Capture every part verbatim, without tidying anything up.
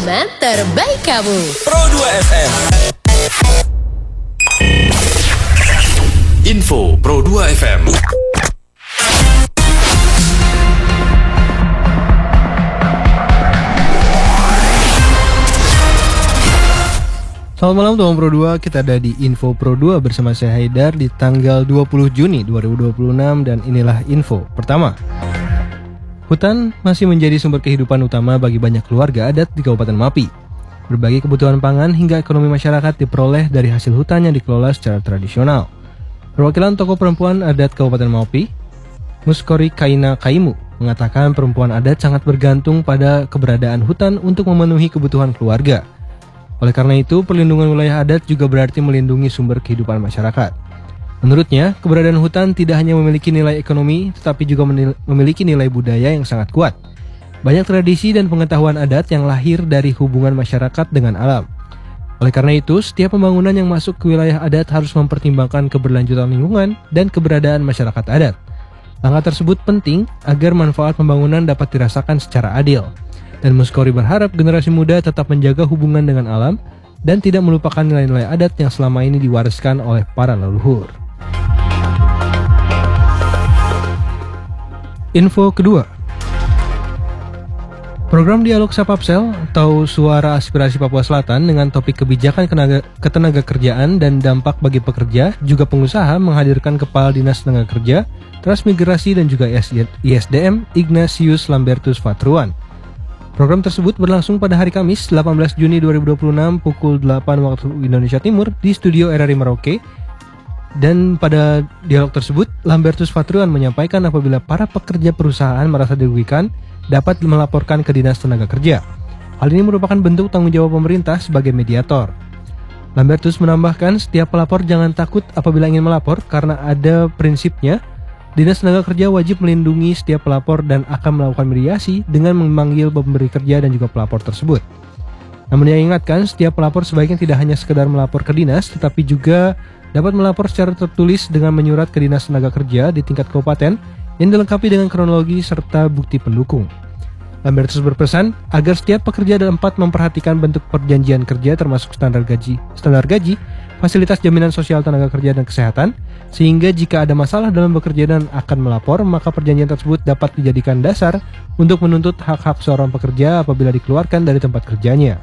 teman terbaik kamu. Pro dua F M. Info Pro dua F M. Selamat malam teman Pro dua, kita ada di Info Pro dua bersama saya Haidar di tanggal dua puluh Juni dua ribu dua puluh enam dan inilah info pertama. Hutan masih menjadi sumber kehidupan utama bagi banyak keluarga adat di Kabupaten Mapi. Berbagai kebutuhan pangan hingga ekonomi masyarakat diperoleh dari hasil hutan yang dikelola secara tradisional. Perwakilan tokoh perempuan adat Kabupaten Mapi, Muskori Kaina Kaimu, mengatakan perempuan adat sangat bergantung pada keberadaan hutan untuk memenuhi kebutuhan keluarga. Oleh karena itu, perlindungan wilayah adat juga berarti melindungi sumber kehidupan masyarakat. Menurutnya, keberadaan hutan tidak hanya memiliki nilai ekonomi, tetapi juga memiliki nilai budaya yang sangat kuat. Banyak tradisi dan pengetahuan adat yang lahir dari hubungan masyarakat dengan alam. Oleh karena itu, setiap pembangunan yang masuk ke wilayah adat harus mempertimbangkan keberlanjutan lingkungan dan keberadaan masyarakat adat. Langkah tersebut penting agar manfaat pembangunan dapat dirasakan secara adil. Dan Muskori berharap generasi muda tetap menjaga hubungan dengan alam dan tidak melupakan nilai-nilai adat yang selama ini diwariskan oleh para leluhur. Info kedua. Program Dialog Sapapsel atau Suara Aspirasi Papua Selatan dengan topik kebijakan ketenagakerjaan dan dampak bagi pekerja juga pengusaha menghadirkan Kepala Dinas Tenaga Kerja, Transmigrasi dan juga I S D M Ignatius Lambertus Fatruan. Program tersebut berlangsung pada hari Kamis delapan belas Juni dua ribu dua puluh enam pukul delapan waktu Indonesia Timur di studio R R I Merauke. Dan pada dialog tersebut, Lambertus Fatruan menyampaikan apabila para pekerja perusahaan merasa dirugikan, dapat melaporkan ke Dinas Tenaga Kerja. Hal ini merupakan bentuk tanggung jawab pemerintah sebagai mediator. Lambertus menambahkan setiap pelapor jangan takut apabila ingin melapor karena ada prinsipnya. Dinas Tenaga Kerja wajib melindungi setiap pelapor dan akan melakukan mediasi dengan memanggil pemberi kerja dan juga pelapor tersebut. Namun dia ingatkan setiap pelapor sebaiknya tidak hanya sekedar melapor ke dinas, tetapi juga dapat melapor secara tertulis dengan menyurat ke Dinas Tenaga Kerja di tingkat kabupaten yang dilengkapi dengan kronologi serta bukti pendukung. Lambertus berpesan agar setiap pekerja dapat memperhatikan bentuk perjanjian kerja termasuk standar gaji, standar gaji, fasilitas jaminan sosial tenaga kerja dan kesehatan, sehingga jika ada masalah dalam bekerja dan akan melapor, maka perjanjian tersebut dapat dijadikan dasar untuk menuntut hak-hak seorang pekerja apabila dikeluarkan dari tempat kerjanya.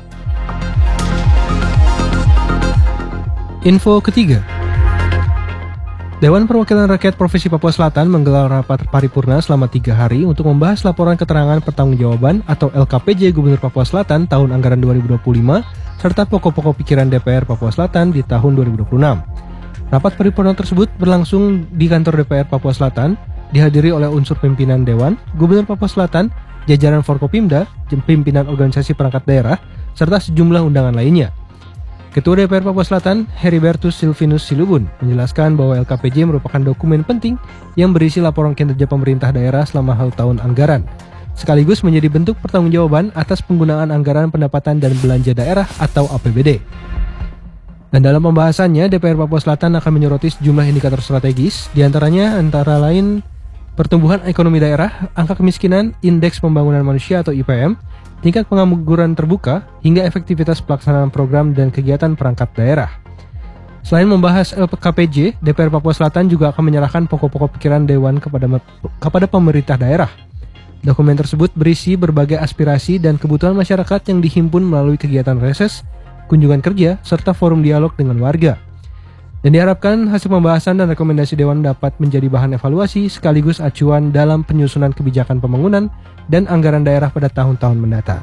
Info ketiga. Dewan Perwakilan Rakyat Provinsi Papua Selatan menggelar rapat paripurna selama tiga hari untuk membahas laporan keterangan pertanggungjawaban atau L K P J Gubernur Papua Selatan tahun anggaran dua ribu dua puluh lima serta pokok-pokok pikiran D P R Papua Selatan di tahun dua ribu dua puluh enam. Rapat paripurna tersebut berlangsung di kantor D P R Papua Selatan, dihadiri oleh unsur pimpinan Dewan, Gubernur Papua Selatan, jajaran Forkopimda, pimpinan organisasi perangkat daerah, serta sejumlah undangan lainnya. Ketua D P R Papua Selatan, Heribertus Silvinus Silubun, menjelaskan bahwa L K P J merupakan dokumen penting yang berisi laporan kinerja pemerintah daerah selama hal tahun anggaran, sekaligus menjadi bentuk pertanggungjawaban atas penggunaan anggaran pendapatan dan belanja daerah atau A P B D. Dan dalam pembahasannya, D P R Papua Selatan akan menyoroti sejumlah indikator strategis, diantaranya antara lain pertumbuhan ekonomi daerah, angka kemiskinan, indeks pembangunan manusia atau I P M, tingkat pengangguran terbuka, hingga efektivitas pelaksanaan program dan kegiatan perangkat daerah. Selain membahas L K P J, D P R Papua Selatan juga akan menyerahkan pokok-pokok pikiran Dewan kepada kepada pemerintah daerah. Dokumen tersebut berisi berbagai aspirasi dan kebutuhan masyarakat yang dihimpun melalui kegiatan reses, kunjungan kerja, serta forum dialog dengan warga. Dan diharapkan hasil pembahasan dan rekomendasi Dewan dapat menjadi bahan evaluasi sekaligus acuan dalam penyusunan kebijakan pembangunan dan anggaran daerah pada tahun-tahun mendatang.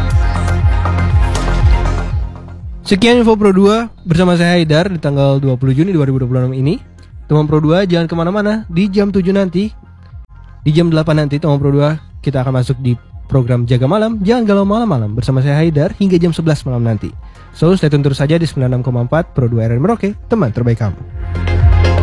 Sekian Info Pro dua bersama saya Haidar di tanggal dua puluh Juni dua ribu dua puluh enam ini. Teman Pro dua jangan kemana-mana, di jam tujuh nanti, di jam delapan nanti teman Pro dua kita akan masuk di program Jaga Malam, Jangan Galau Malam-Malam bersama saya Haidar hingga jam sebelas malam nanti. So, stay tune terus saja di sembilan puluh enam koma empat Pro dua R R I Merauke, teman terbaik kamu.